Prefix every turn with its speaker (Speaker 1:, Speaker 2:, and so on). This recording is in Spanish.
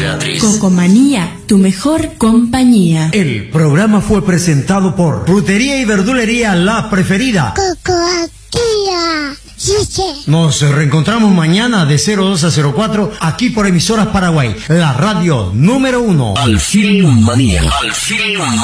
Speaker 1: Beatriz.
Speaker 2: Cocomanía, tu mejor compañía.
Speaker 3: El programa fue presentado por Frutería y Verdulería La Preferida.
Speaker 4: Cocoaquía.
Speaker 3: Nos reencontramos mañana de 02 a 04 aquí por Emisoras Paraguay, la radio número 1.
Speaker 1: Al Film Manía.